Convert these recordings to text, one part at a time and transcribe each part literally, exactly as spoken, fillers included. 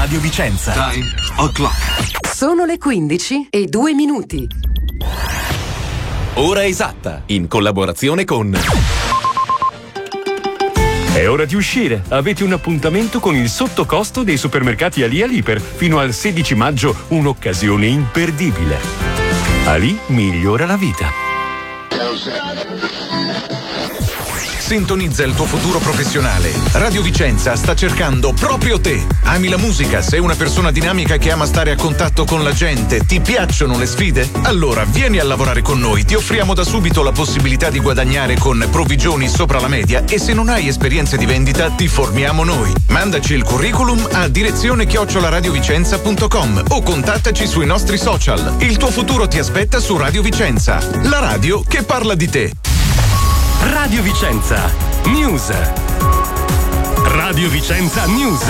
Radio Vicenza. Time o'clock. Sono le quindici e due minuti. Ora esatta, in collaborazione con... È ora di uscire. Avete un appuntamento con il sottocosto dei supermercati Ali Aliper. Fino al sedici maggio, un'occasione imperdibile. Ali migliora la vita. Sintonizza il tuo futuro professionale. Radio Vicenza sta cercando proprio te. Ami la musica? Sei una persona dinamica che ama stare a contatto con la gente? Ti piacciono le sfide? Allora vieni a lavorare con noi. Ti offriamo da subito la possibilità di guadagnare con provvigioni sopra la media e se non hai esperienze di vendita ti formiamo noi. Mandaci il curriculum a direzione chiocciola radiovicenza punto com o contattaci sui nostri social. Il tuo futuro ti aspetta su Radio Vicenza, la radio che parla di te. Radio Vicenza News. Radio Vicenza News.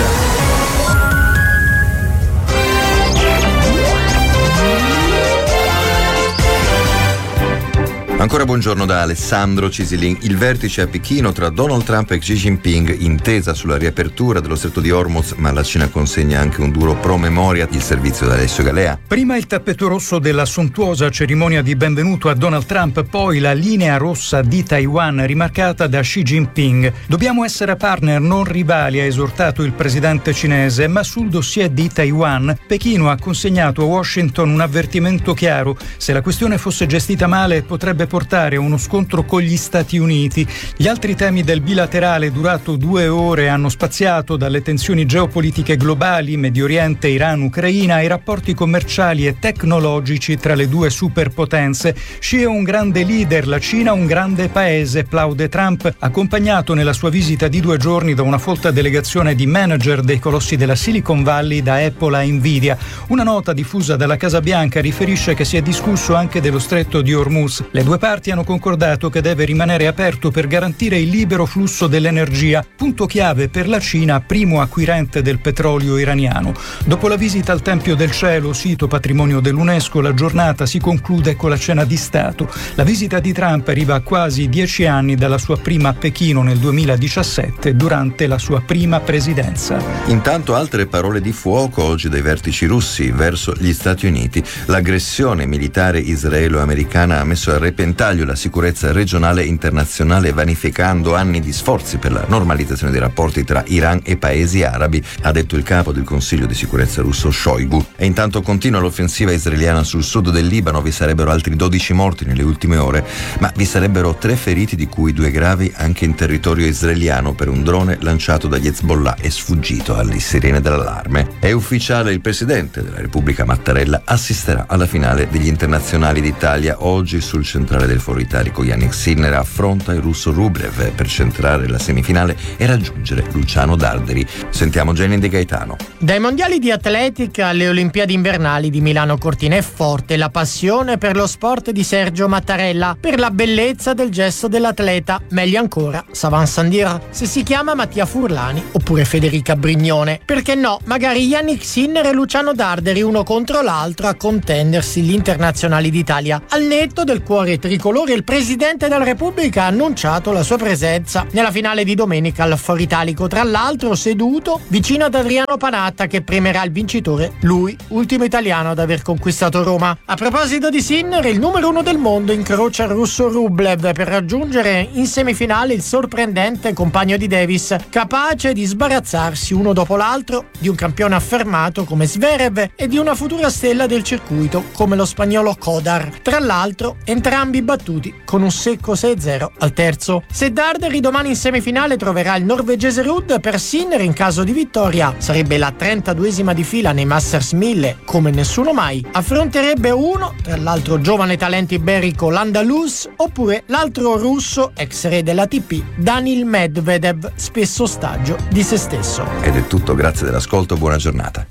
Ancora buongiorno da Alessandro Cisilin. Il vertice a Pechino tra Donald Trump e Xi Jinping, intesa sulla riapertura dello stretto di Hormuz, ma la Cina consegna anche un duro promemoria. Il servizio da Alessio Galea. Prima il tappeto rosso della sontuosa cerimonia di benvenuto a Donald Trump, poi la linea rossa di Taiwan rimarcata da Xi Jinping. Dobbiamo essere partner, non rivali, ha esortato il presidente cinese, ma sul dossier di Taiwan Pechino ha consegnato a Washington un avvertimento chiaro: se la questione fosse gestita male potrebbe portare a uno scontro con gli Stati Uniti. Gli altri temi del bilaterale, durato due ore, hanno spaziato dalle tensioni geopolitiche globali, Medio Oriente, Iran, Ucraina, ai rapporti commerciali e tecnologici tra le due superpotenze. Xi è un grande leader, la Cina un grande paese, plaude Trump, accompagnato nella sua visita di due giorni da una folta delegazione di manager dei colossi della Silicon Valley, da Apple a Nvidia. Una nota diffusa dalla Casa Bianca riferisce che si è discusso anche dello stretto di Hormuz. Le due parti hanno concordato che deve rimanere aperto per garantire il libero flusso dell'energia, punto chiave per la Cina, primo acquirente del petrolio iraniano. Dopo la visita al Tempio del Cielo, sito patrimonio dell'UNESCO, la giornata si conclude con la cena di Stato. La visita di Trump arriva a quasi dieci anni dalla sua prima a Pechino nel duemiladiciassette, durante la sua prima presidenza. Intanto altre parole di fuoco oggi dai vertici russi verso gli Stati Uniti. L'aggressione militare israelo-americana ha messo a repentaglio la sicurezza regionale e internazionale, vanificando anni di sforzi per la normalizzazione dei rapporti tra Iran e paesi arabi, ha detto il capo del Consiglio di sicurezza russo Shoigu. E intanto continua l'offensiva israeliana sul sud del Libano. Vi sarebbero altri dodici morti nelle ultime ore, ma vi sarebbero tre feriti, di cui due gravi anche in territorio israeliano per un drone lanciato dagli Hezbollah e sfuggito alle sirene dell'allarme. È ufficiale: il presidente della Repubblica Mattarella assisterà alla finale degli internazionali d'Italia. Oggi sul centrale del Foro Italico Yannick Sinner affronta il russo Rublev per centrare la semifinale e raggiungere Luciano Darderi. Sentiamo Jenny De Gaetano. Dai mondiali di atletica alle Olimpiadi invernali di Milano Cortina è forte la passione per lo sport di Sergio Mattarella, per la bellezza del gesto dell'atleta, meglio ancora Savan Sandir, se si chiama Mattia Furlani oppure Federica Brignone. Perché no, magari Yannick Sinner e Luciano Darderi uno contro l'altro a contendersi gli internazionali d'Italia. Al netto del cuore tricolore, il presidente della Repubblica ha annunciato la sua presenza nella finale di domenica al Foro Italico, tra l'altro seduto vicino ad Adriano Panatta, che premierà il vincitore, lui, ultimo italiano ad aver conquistato Roma. A proposito di Sinner, il numero uno del mondo incrocia il russo Rublev per raggiungere in semifinale il sorprendente compagno di Davis, capace di sbarazzarsi uno dopo l'altro di un campione affermato come Zverev e di una futura stella del circuito come lo spagnolo Kodar. Tra l'altro, entrambi battuti con un secco sei a zero al terzo. Se Darderi domani in semifinale troverà il norvegese Ruud, per Sinner in caso di vittoria sarebbe la trentaduesima di fila nei Masters mille come nessuno mai. Affronterebbe uno, tra l'altro giovane talento iberico, l'Andalus, oppure l'altro russo, ex re dell'A T P, Daniil Medvedev, spesso ostaggio di se stesso. Ed è tutto, grazie dell'ascolto, buona giornata.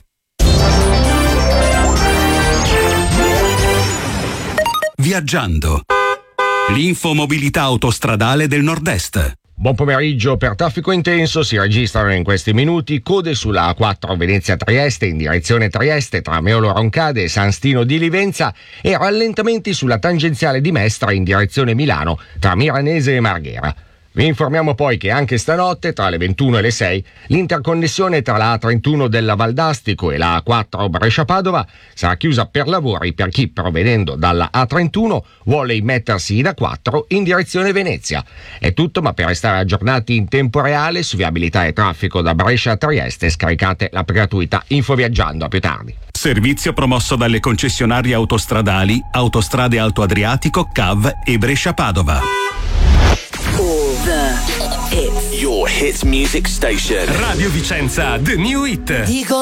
Viaggiando. L'infomobilità autostradale del Nord-Est. Buon pomeriggio. Per traffico intenso si registrano in questi minuti code sulla A quattro Venezia-Trieste in direzione Trieste tra Meolo Roncade e San Stino di Livenza e rallentamenti sulla tangenziale di Mestra in direzione Milano tra Miranese e Marghera. Vi informiamo poi che anche stanotte, tra le ventuno e le sei, l'interconnessione tra la A trentuno della Valdastico e la A quattro Brescia-Padova sarà chiusa per lavori per chi, provenendo dalla A trentuno, vuole immettersi in A quattro in direzione Venezia. È tutto, ma per restare aggiornati in tempo reale su viabilità e traffico da Brescia a Trieste, scaricate l'app gratuita Info Viaggiando. A più tardi. Servizio promosso dalle concessionarie autostradali Autostrade Alto Adriatico, C A V e Brescia-Padova. The hits. Your hits music station. Radio Vicenza, The New Hit. Dico